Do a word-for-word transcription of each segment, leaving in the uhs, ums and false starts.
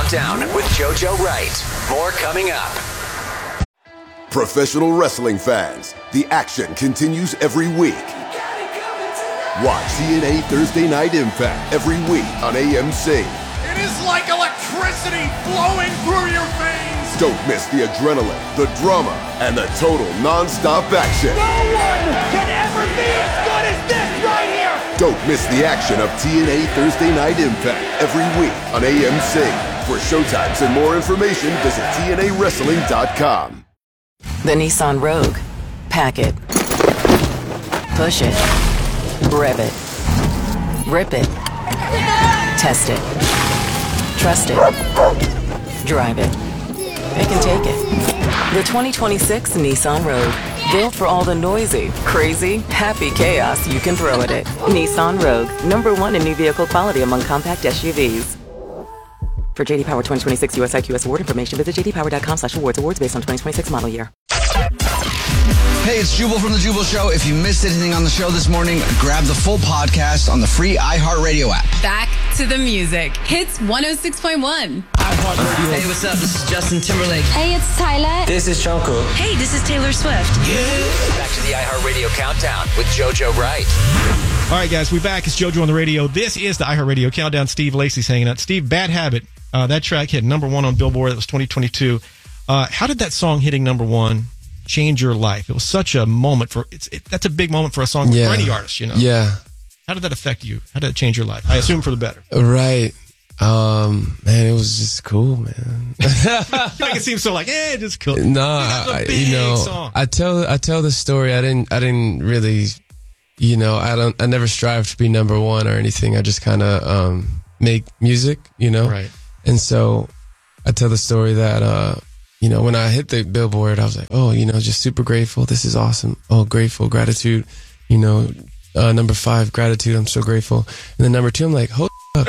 Countdown with JoJo Wright. More coming up. Professional wrestling fans, the action continues every week. Watch T N A Thursday Night Impact every week on A M C. It is like electricity flowing through your veins. Don't miss the adrenaline, the drama, and the total non-stop action. No one can ever be as good as this right here. Don't miss the action of T N A Thursday Night Impact every week on A M C. For showtimes and more information, visit T N A wrestling dot com. The Nissan Rogue. Pack it. Push it. Rev it. Rip it. Test it. Trust it. Drive it. It can take it. The twenty twenty-six Nissan Rogue. Built for all the noisy, crazy, happy chaos you can throw at it. Nissan Rogue. Number one in new vehicle quality among compact S U Vs. For J D Power twenty twenty-six U S I Q S award information, visit j d power dot com slash awards. Awards based on twenty twenty-six model year. Hey, it's Jubal from The Jubal Show. If you missed anything on the show this morning, grab the full podcast on the free iHeartRadio app. Back to the music. Hits one oh six point one. Hey, what's up? This is Justin Timberlake. Hey, it's Tyler. This is Jungkook. Hey, this is Taylor Swift. Yeah. Back to the iHeartRadio Countdown with JoJo Wright. All right, guys, we're back. It's JoJo on the radio. This is the iHeartRadio Countdown. Steve Lacy's hanging out. Steve, Bad Habit. Uh, that track hit number one on Billboard. That was twenty twenty-two. Uh, how did that song hitting number one change your life? It was such a moment for it's. It, that's a big moment for a song yeah. for any artist, you know. Yeah. How did that affect you? How did it change your life? I assume for the better. Right. Um, man, it was just cool, man. You make it seem so like, eh, just cool. No, I, you know, song. I tell I tell the story. I didn't I didn't really, you know, I don't I never strive to be number one or anything. I just kind of um make music, you know. Right. And so I tell the story that uh. You know, when I hit the Billboard, I was like, oh, you know, just super grateful. This is awesome. Oh, grateful, gratitude. You know, uh, number five, gratitude. I'm so grateful. And then number two, I'm like, hold up.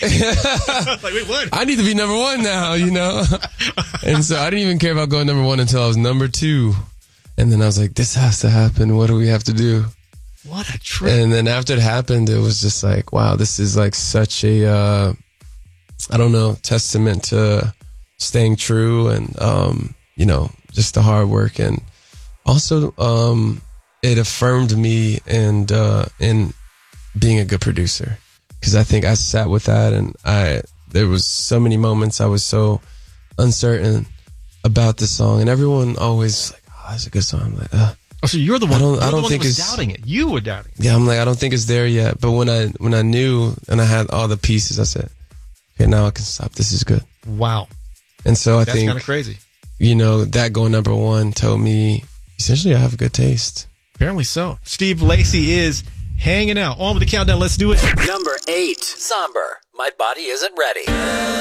Like, wait, what? I need to be number one now, you know? And so I didn't even care about going number one until I was number two. And then I was like, this has to happen. What do we have to do? What a trip. And then after it happened, it was just like, wow, this is like such a, uh, I don't know, testament to staying true and, um, you know, just the hard work. And also, um, it affirmed me and, uh, in being a good producer. Cause I think I sat with that and I, there was so many moments I was so uncertain about the song and everyone always like, oh, that's a good song. I'm like, uh, oh, so you're the one, I don't, you're I don't the one think that was it's doubting it. You were doubting it. Yeah. I'm like, I don't think it's there yet. But when I, when I knew and I had all the pieces, I said, okay, now I can stop. This is good. Wow. And so I That's think, kind of crazy. You know, that going number one told me essentially I have a good taste. Apparently so. Steve Lacy is hanging out. On with the countdown. Let's do it. Number eight. Somber. My Body Isn't Ready.